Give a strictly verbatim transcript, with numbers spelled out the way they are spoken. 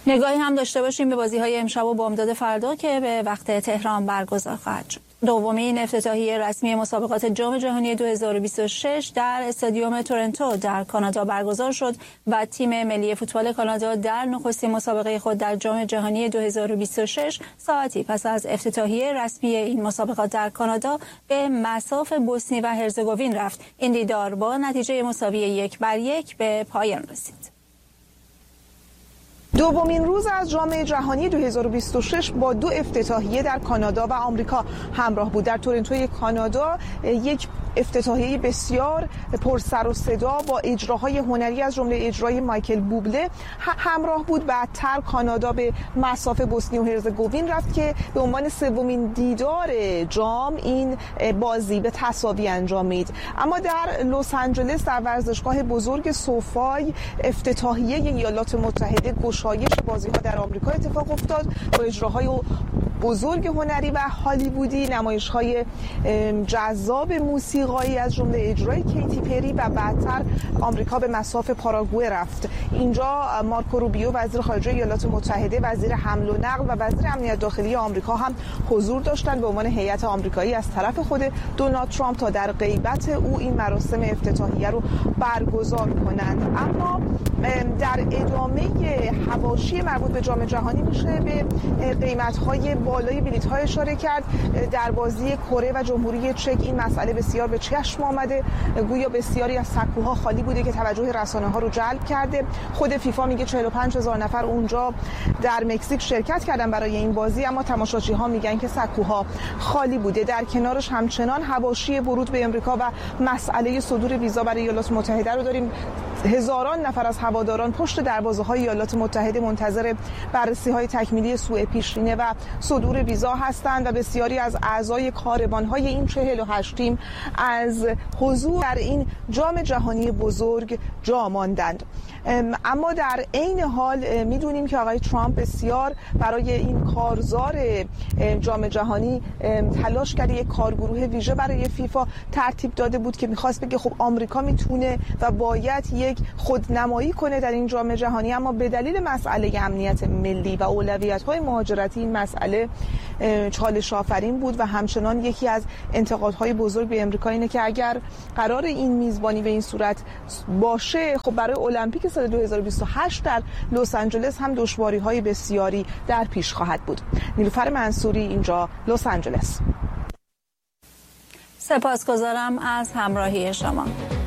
نگاهی هم داشته باشیم به بازی‌های امشب و بامداد فردا که به وقت تهران برگزار خواهد شد. دومین افتتاحیه رسمی مسابقات جام جهانی دو هزار و بیست و شش در استادیوم تورنتو در کانادا برگزار شد و تیم ملی فوتبال کانادا در نخستین مسابقه خود در جام جهانی دو هزار و بیست و شش ساعتی پس از افتتاحیه رسمی این مسابقات در کانادا به مصاف بوسنی و هرزگوین رفت. این دیدار با نتیجه مساوی یک بر یک به پایان رسید. دومین روز از جام جهانی دو هزار و بیست و شش با دو افتتاحیه در کانادا و آمریکا همراه بود. در تورنتوی کانادا یک افتتاحیه بسیار پر سر و صدا با اجراهای هنری از جمله اجرای مایکل بوبله همراه بود. بعدتر کانادا به مصاف بوسنی و هرزگوین رفت که به عنوان سومین دیدار جام این بازی به تساوی انجامید. اما در لس آنجلس در ورزشگاه بزرگ سوفای افتتاحیه ایالات متحده گشایش بازی‌ها در آمریکا اتفاق افتاد با اجراهای بزرگ هنری و هالیوودی، نمایش‌های جذاب موسیقایی از جمله اجرای کیتی پری و بعدتر آمریکا به مصاف پاراگوئه رفت. اینجا مارکو روبیو وزیر خارجه ایالات متحده، وزیر حمل و نقل و وزیر امنیت داخلی آمریکا هم حضور داشتند به عنوان هیئت آمریکایی از طرف خود دونالد ترامپ تا در غیبت او این مراسم افتتاحیه رو برگزار کنند. اما در ادامه حواشی مربوط به جام جهانی میشه به قیمت‌های بالای بلیط‌ها اشاره کرد. در بازی کره و جمهوری چک این مسئله بسیار به چشم آمده. گویا بسیاری از سکوها خالی بوده که توجه رسانه‌ها رو جلب کرده. خود فیفا میگه چهل و پنج هزار نفر اونجا در مکزیک شرکت کردن برای این بازی، اما تماشاچی‌ها میگن که سکوها خالی بوده. در کنارش همچنان حواشی ورود به امریکا و مسئله صدور ویزا برای ایالات متحده رو داریم. هزاران نفر از هواداران پشت دروازه‌های ایالات متحده منتظر بررسی‌های تکمیلی سوء پیشینه و صدور ویزا هستند و بسیاری از اعضای کاروان‌های این چهل و هشت تیم از حضور در این جام جهانی بزرگ جا ماندند. اما در عین حال میدونیم که آقای ترامپ بسیار برای این کارزار جام جهانی تلاش کرده. یک کارگروه ویژه برای فیفا ترتیب داده بود که میخواست بگه خب آمریکا میتونه و باید یک خودنمایی کنه در این جام جهانی، اما به دلیل مسئله امنیت ملی و اولویت‌های مهاجرتی این مسئله چالش آفرین بود و همچنان یکی از انتقادهای بزرگ به امریکا اینه که اگر قرار این میزبانی به این صورت باشه، خب برای المپیک سال دو هزار و بیست و هشت در لس آنجلس هم دشواری‌های بسیاری در پیش خواهد بود. نیلوفر منصوری، اینجا لس آنجلس. سپاسگزارم از همراهی شما.